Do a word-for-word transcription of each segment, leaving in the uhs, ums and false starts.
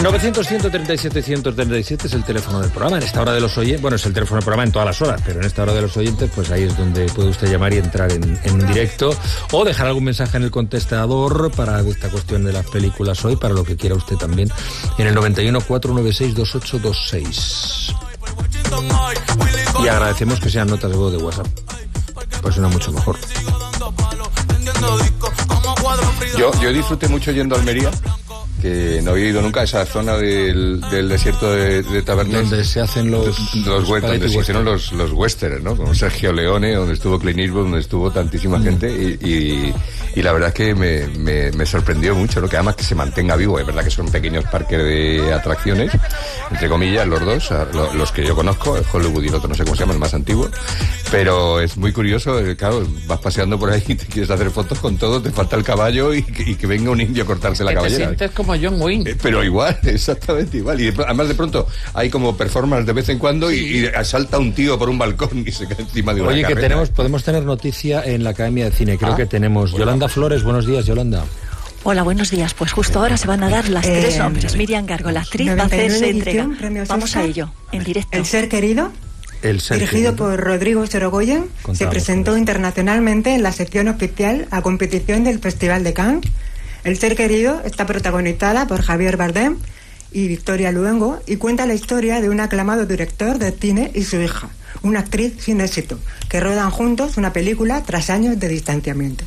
novecientos, ciento treinta y siete, ciento treinta y siete es el teléfono del programa. En esta hora de los oyentes, bueno, es el teléfono del programa en todas las horas, pero en esta hora de los oyentes, pues ahí es donde puede usted llamar y entrar en, en directo o dejar algún mensaje en el contestador para esta cuestión de las películas hoy, para lo que quiera usted también, en el noventa y uno, cuatrocientos noventa y seis, veintiocho veintiséis. Y agradecemos que sean notas de voz de WhatsApp, pues suena mucho mejor. Yo, yo disfruté mucho yendo a Almería, que no había ido nunca a esa zona del, del desierto de, de Tabernes. Donde se hacen los... Los westerns, donde se hicieron los, los westerns, ¿no? Con Sergio Leone, donde estuvo Clint Eastwood, donde estuvo tantísima mm. gente, y, y, y la verdad es que me, me, me sorprendió mucho, ¿no? Que además que se mantenga vivo. Es verdad que son pequeños parques de atracciones, entre comillas, los dos, los que yo conozco, el Hollywood y el otro no sé cómo se llama, el más antiguo, pero es muy curioso, claro, vas paseando por ahí y te quieres hacer fotos con todo, te falta el caballo y que, y que venga un indio a cortarse la que cabellera. Te sientes como John Wayne. Eh, pero igual, exactamente igual. Y de, además de pronto hay como performance de vez en cuando y, y salta un tío por un balcón y se cae encima de una Oye, carrera. Que tenemos, podemos tener noticia en la Academia de Cine, creo ah, que tenemos. Bueno. Yolanda Flores, buenos días, Yolanda. Hola, buenos días. Pues justo ahora se van a dar las eh, tres nombres. Miriam Gargo, la actriz, va a hacerse entrega. Vamos a ello, en directo. El ser querido, El ser dirigido querido. por Rodrigo Sorogoyen, Contamos se presentó internacionalmente en la sección oficial a competición del Festival de Cannes. El ser querido está protagonizada por Javier Bardem y Victoria Luengo y cuenta la historia de un aclamado director de cine y su hija, una actriz sin éxito, que rodan juntos una película tras años de distanciamiento.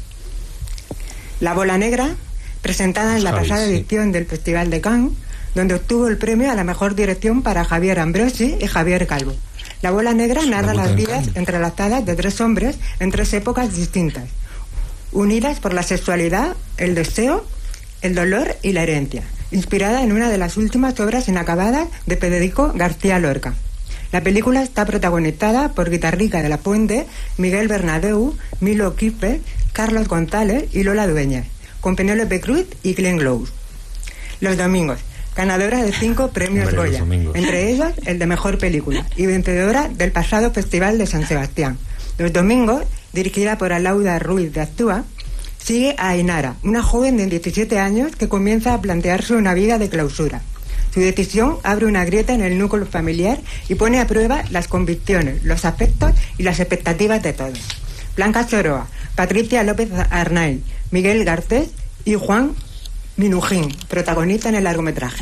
La Bola Negra, presentada en la Javi, pasada edición sí. del Festival de Cannes, donde obtuvo el premio a la mejor dirección para Javier Ambrosi y Javier Calvo. La Bola Negra narra las vidas entrelazadas de tres hombres en tres épocas distintas, unidas por la sexualidad, el deseo, el dolor y la herencia, inspirada en una de las últimas obras inacabadas de Federico García Lorca. La película está protagonizada por Guitarrica de la Puente, Miguel Bernabéu, Milo Quispe, Carlos González y Lola Dueñas, con Penélope Cruz y Glenn Close. Los domingos, ganadora de cinco premios Goya, entre ellos el de Mejor Película, y vencedora del pasado Festival de San Sebastián. Los domingos, dirigida por Alauda Ruiz de Azúa, sigue a Ainara, una joven de diecisiete años que comienza a plantearse una vida de clausura. Su decisión abre una grieta en el núcleo familiar y pone a prueba las convicciones, los afectos y las expectativas de todos. Blanca Soroa, Patricia López Arnaiz, Miguel Garcés y Juan Minujín protagonizan el largometraje.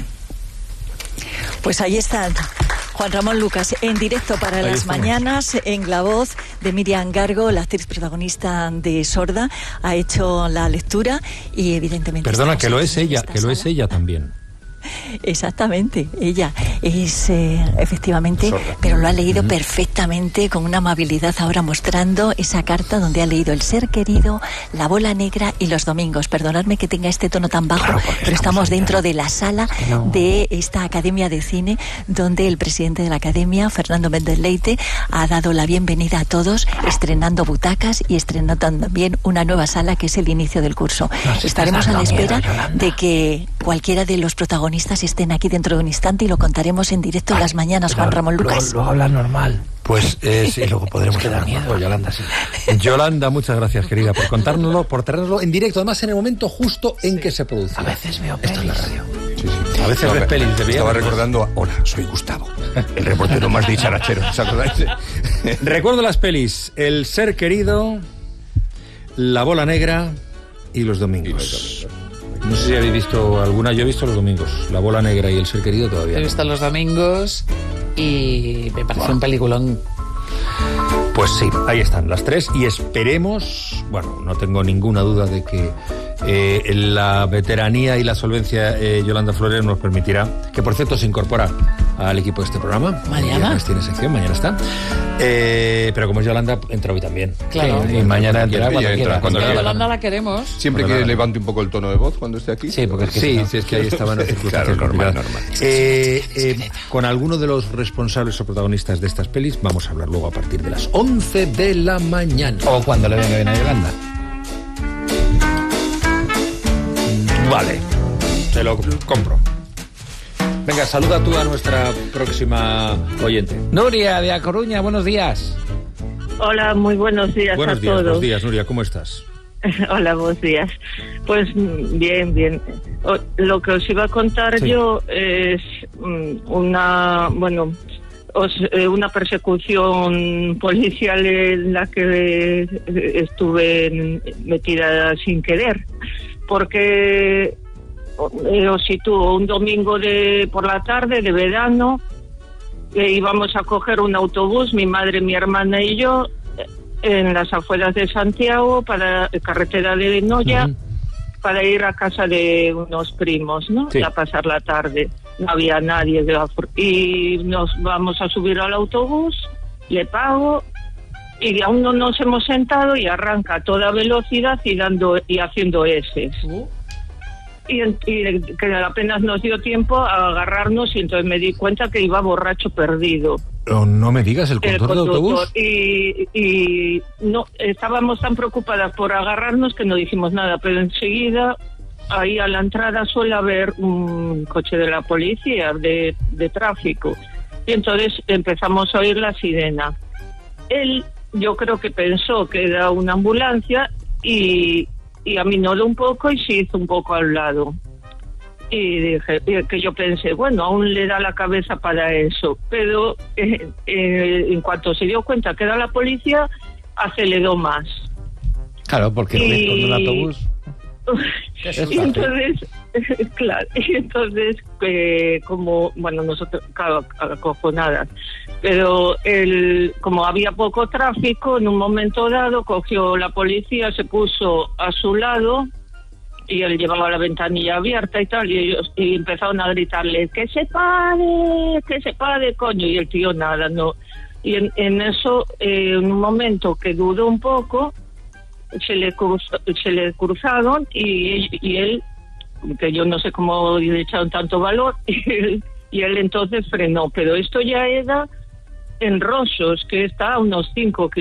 Pues ahí están. Juan Ramón Lucas, en directo para Ahí las estamos. Mañanas, en la voz de Miriam Gargo, la actriz protagonista de Sorda, ha hecho la lectura y evidentemente... Perdona, que lo es ella, que lo es ella también. Exactamente, ella es eh, efectivamente, Sorda. Pero lo ha leído uh-huh. perfectamente, con una amabilidad, ahora mostrando esa carta donde ha leído El ser querido, La Bola Negra y Los domingos. Perdonadme que tenga este tono tan bajo, claro, pero estamos, estamos dentro de la sala no. de esta Academia de Cine, donde el presidente de la Academia, Fernando Méndez Leite, ha dado la bienvenida a todos, estrenando butacas y estrenando también una nueva sala que es el inicio del curso. Estaremos a la espera miedo, de que cualquiera de los protagonistas estén aquí dentro de un instante y lo contaremos en directo en las mañanas, Juan Ramón Lucas. Luego habla normal. Pues eh, sí, luego podremos quedar miedo, Yolanda, sí. Yolanda, muchas gracias, querida, por contárnoslo, por traernoslo en directo, además en el momento justo en sí. que se produce. A veces veo pelis. Esto es la radio. Sí, sí. A veces no, ves pelis. Estaba recordando, hola, soy Gustavo, el reportero más dicharachero, ¿os acordáis? Recuerdo las pelis, El ser querido, La Bola Negra y Los domingos. Y los domingos. No sé si habéis visto alguna, yo he visto Los domingos, La Bola Negra y El ser querido todavía. He visto Los domingos y me pareció wow. un peliculón. Pues sí, ahí están las tres y esperemos, bueno, no tengo ninguna duda de que eh, la veteranía y la solvencia eh, Yolanda Flores nos permitirá, que por cierto se incorpora al equipo de este programa. Mañana. Tiene sección, mañana está. Eh, pero como es Yolanda, entra hoy también. Claro. Sí, y mañana entrará cuando quiera. Entra, cuando quiera. quiera. Yolanda la queremos. Siempre que levante un poco el tono de voz cuando esté aquí. Sí, porque es que sí, sí, es que ahí estaban las circunstancias claro, normal, normal. Eh, eh, con alguno de los responsables o protagonistas de estas pelis vamos a hablar luego a partir de las once de la mañana. O cuando le venga bien a Yolanda. Vale, te lo compro. Venga, saluda tú a nuestra próxima oyente. Nuria, de A Coruña, buenos días. Hola, muy buenos días buenos a días, todos. Buenos días, Nuria, ¿cómo estás? Hola, buenos días. Pues bien, bien. O, lo que os iba a contar sí. yo es una, bueno, os, eh, una persecución policial en la que estuve metida sin querer, porque eh, os sitúo un domingo de por la tarde de verano, eh, íbamos a coger un autobús, mi madre, mi hermana y yo, en las afueras de Santiago, para carretera de Noya, uh-huh. para ir a casa de unos primos, ¿no? Sí. A pasar la tarde. No había nadie. De la... Y nos vamos a subir al autobús, le pago, y aún no nos hemos sentado y arranca a toda velocidad y dando y haciendo eses. Uh-huh. Y, y que apenas nos dio tiempo a agarrarnos, y entonces me di cuenta que iba borracho perdido. Pero no me digas, ¿el conductor, el conductor de autobús? Y, y no, estábamos tan preocupadas por agarrarnos que no dijimos nada, pero enseguida, ahí a la entrada suele haber un coche de la policía, de, de tráfico, y entonces empezamos a oír la sirena. Él, yo creo que pensó que era una ambulancia, y, y aminoró un poco y se hizo un poco al lado. Y dije que yo pensé, bueno, aún le da la cabeza para eso, pero eh, eh, en cuanto se dio cuenta que era la policía, aceleró más. Claro, porque y... con el autobús. y entonces, claro, y entonces, eh, como, bueno, nosotros, claro, acojonadas, pero el, como había poco tráfico, en un momento dado cogió la policía, se puso a su lado, y él llevaba la ventanilla abierta y tal, y ellos y empezaron a gritarle que se pare, que se pare, coño, y el tío nada, no. Y en, en eso, eh, en un momento que dudó un poco, se le cruzó, se le cruzaron, y, y él, que yo no sé cómo le echaron tanto valor, y él, y él entonces frenó, pero esto ya era en Rosos, que está a unos cinco kilómetros